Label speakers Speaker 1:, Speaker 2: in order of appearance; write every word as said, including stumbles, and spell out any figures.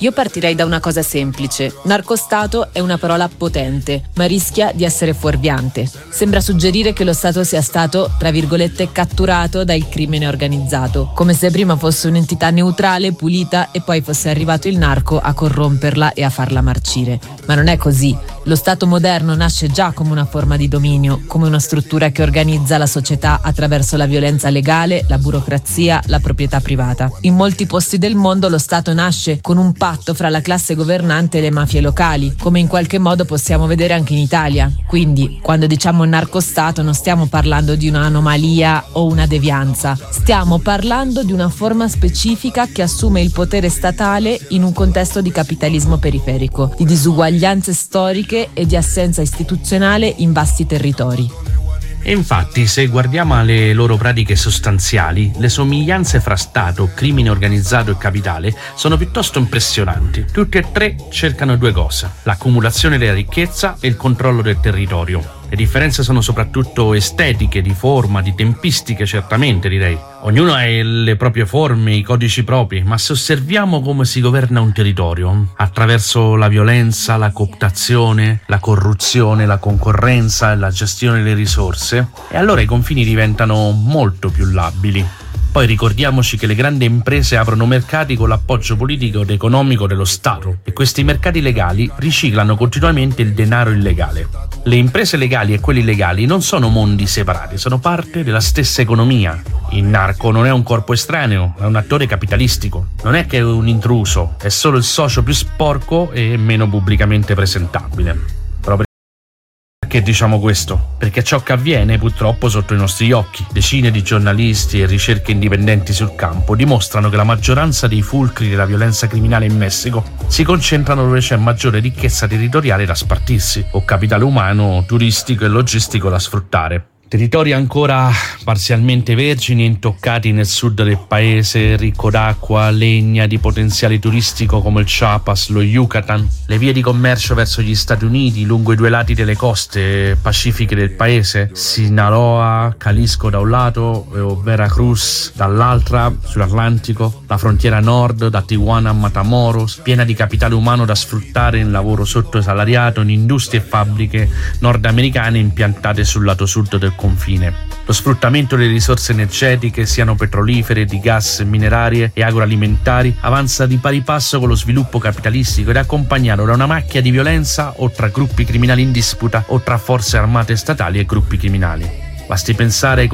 Speaker 1: Io partirei da una cosa semplice. Narcostato è una parola potente, ma rischia di essere fuorviante. Sembra suggerire che lo Stato sia stato, tra virgolette, catturato dal crimine organizzato, come se prima fosse un'entità neutrale, pulita, e poi fosse arrivato il narco a corromperla e a farla marcire. Ma non è così. Lo Stato moderno nasce già come una forma di dominio, come una struttura che organizza la società attraverso la violenza legale, la burocrazia, la proprietà privata. In molti posti del mondo lo Stato nasce con un patto fra la classe governante e le mafie locali, come in qualche modo possiamo vedere anche in Italia. Quindi, quando diciamo narcostato non stiamo parlando di un'anomalia o una devianza, stiamo parlando di una forma specifica che assume il potere statale in un contesto di capitalismo periferico, di disuguaglianze storiche e di assenza istituzionale in vasti territori.
Speaker 2: E infatti, se guardiamo alle loro pratiche sostanziali, le somiglianze fra Stato, crimine organizzato e capitale sono piuttosto impressionanti. Tutti e tre cercano due cose: l'accumulazione della ricchezza e il controllo del territorio. Le differenze sono soprattutto estetiche, di forma, di tempistiche, certamente direi. Ognuno ha le proprie forme, i codici propri, ma se osserviamo come si governa un territorio, attraverso la violenza, la cooptazione, la corruzione, la concorrenza e la gestione delle risorse, e allora i confini diventano molto più labili. Poi ricordiamoci che le grandi imprese aprono mercati con l'appoggio politico ed economico dello Stato, e questi mercati legali riciclano continuamente il denaro illegale. Le imprese legali e quelle illegali non sono mondi separati, sono parte della stessa economia. Il narco non è un corpo estraneo, è un attore capitalistico. Non è che è un intruso, è solo il socio più sporco e meno pubblicamente presentabile. Perché diciamo questo? Perché ciò che avviene purtroppo sotto i nostri occhi. Decine di giornalisti e ricerche indipendenti sul campo dimostrano che la maggioranza dei fulcri della violenza criminale in Messico si concentrano dove c'è maggiore ricchezza territoriale da spartirsi o capitale umano, turistico e logistico da sfruttare. Territori ancora parzialmente vergini e intoccati nel sud del paese, ricco d'acqua, legna, di potenziale turistico come il Chiapas, lo Yucatan, le vie di commercio verso gli Stati Uniti lungo i due lati delle coste pacifiche del paese, Sinaloa, Jalisco da un lato e Veracruz dall'altra sull'Atlantico, la frontiera nord da Tijuana a Matamoros, piena di capitale umano da sfruttare in lavoro sottosalariato in industrie e fabbriche nordamericane impiantate sul lato sud del confine. Lo sfruttamento delle risorse energetiche, siano petrolifere, di gas, minerarie e agroalimentari, avanza di pari passo con lo sviluppo capitalistico ed è accompagnato da una macchia di violenza o tra gruppi criminali in disputa o tra forze armate statali e gruppi criminali. Basti pensare